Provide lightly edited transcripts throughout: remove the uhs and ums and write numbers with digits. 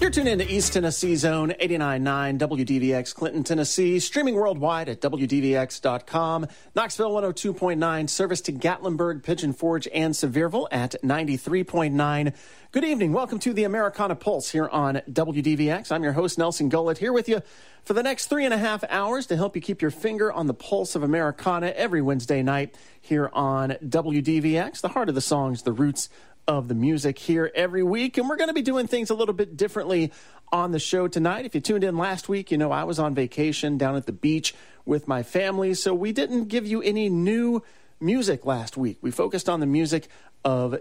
You're tuned into East Tennessee Zone 89.9 WDVX Clinton, Tennessee, streaming worldwide at WDVX.com. Knoxville 102.9, service to Gatlinburg, Pigeon Forge, and Sevierville at 93.9. Good evening. Welcome to the Americana Pulse here on WDVX. I'm your host, Nelson Gullett, here with you for the next 3.5 hours to help you keep your finger on the pulse of Americana every Wednesday night here on WDVX. The heart of the songs, the roots of the music here every week. And we're going to be doing things a little bit differently on the show tonight. If you tuned in last week, you know I was on vacation down at the beach with my family, so we didn't give you any new music last week. We focused on the music of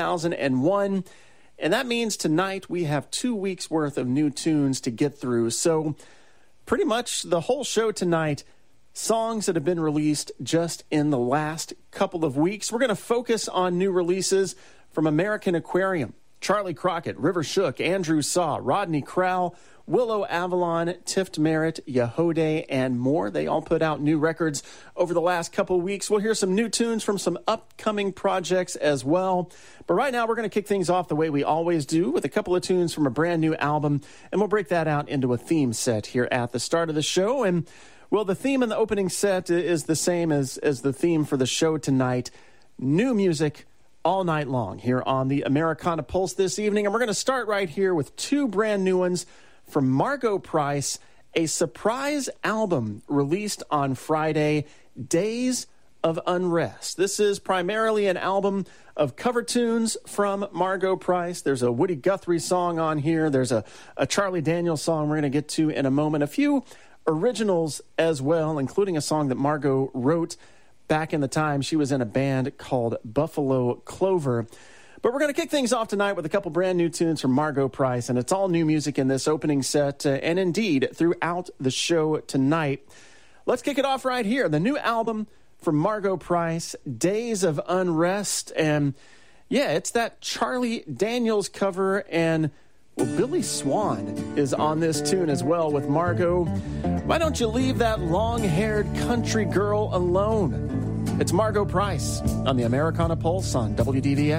2001, and that means tonight we have 2 weeks worth of new tunes to get through. So pretty much the whole show tonight, songs that have been released just in the last couple of weeks. We're going to focus on new releases from American Aquarium, Charlie Crockett, River Shook, Andrew Saw, Rodney Crowell, Willow Avalon, Tift Merritt, Yehode, and more. They all put out new records over the last couple of weeks. We'll hear some new tunes from some upcoming projects as well. But right now, we're going to kick things off the way we always do with a couple of tunes from a brand new album, and we'll break that out into a theme set here at the start of the show. And, well, the theme in the opening set is the same as the theme for the show tonight. New music all night long here on the Americana Pulse this evening. And we're going to start right here with two brand new ones from Margo Price, a surprise album released on Friday, Days of Unrest. This is primarily an album of cover tunes from Margo Price. There's a Woody Guthrie song on here. There's a Charlie Daniels song we're going to get to in a moment. A few originals as well, including a song that Margo wrote back in the time she was in a band called Buffalo Clover. But we're going to kick things off tonight with a couple brand new tunes from Margo Price, and it's all new music in this opening set, and indeed throughout the show tonight. Let's kick it off right here. The new album from Margo Price, Days of Unrest, and yeah, it's that Charlie Daniels cover, and well, Billy Swan is on this tune as well with Margo. Why don't you leave that long-haired country girl alone? It's Margo Price on the Americana Pulse on WDVX.